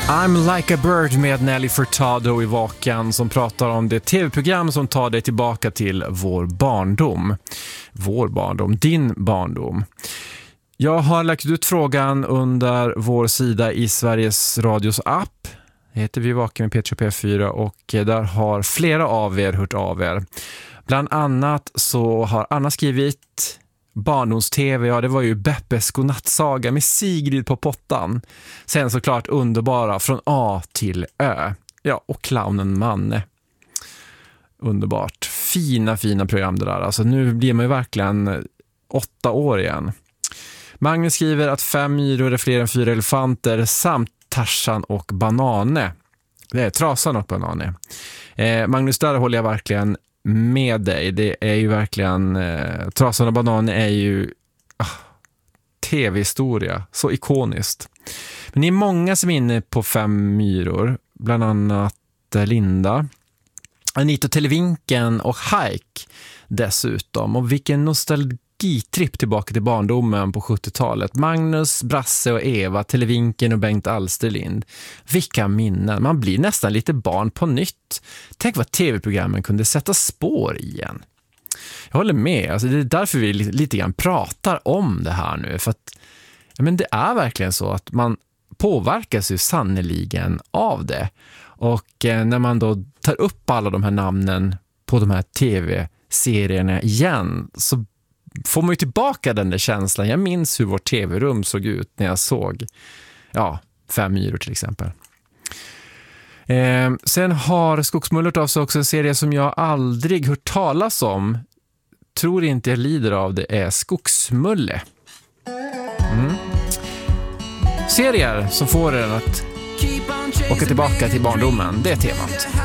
I'm like a bird med Nelly Furtado i Vakan som pratar om det tv-program som tar dig tillbaka till vår barndom. Vår barndom, din barndom. Jag har lagt ut frågan under vår sida i Sveriges Radios app. Det heter Vi Vakan med P3 P4 och där har flera av er hört av er. Bland annat så har Anna skrivit barndoms-tv, ja det var ju Beppes godnattsaga med Sigrid på pottan. Sen såklart underbara Från A till Ö. Ja, och clownen Manne. Underbart. Fina program det där. Alltså nu blir man ju verkligen 8 år igen. Magnus skriver att 5 myror är fler än 4 elefanter samt Tarzan och Banane. Det är Trasan och Banane. Magnus, där håller jag verkligen med dig. Det är ju verkligen Trasan och Banan är ju tv-historia, så ikoniskt. Men det är många som är inne på 5 myror, bland annat Linda, Anita Televinken och Hike dessutom. Och vilken nostalgitripp tillbaka till barndomen på 70-talet. Magnus, Brasse och Eva, Televinken och Bengt Alsterlind. Vilka minnen. Man blir nästan lite barn på nytt. Tänk vad tv-programmen kunde sätta spår igen. Jag håller med. Alltså, det är därför vi lite grann pratar om det här nu. För att men det är verkligen så att man påverkas ju sannoliken av det. Och när man då tar upp alla de här namnen på de här tv-serierna igen så får man ju tillbaka den där känslan. Jag minns hur vårt tv-rum såg ut när jag såg 5 myror till exempel. Sen har Skogsmullert av sig också en serie som jag aldrig hört talas om. Tror inte jag lider av det är Skogsmulle. Serier som får en att åka tillbaka till barndomen, det är temat.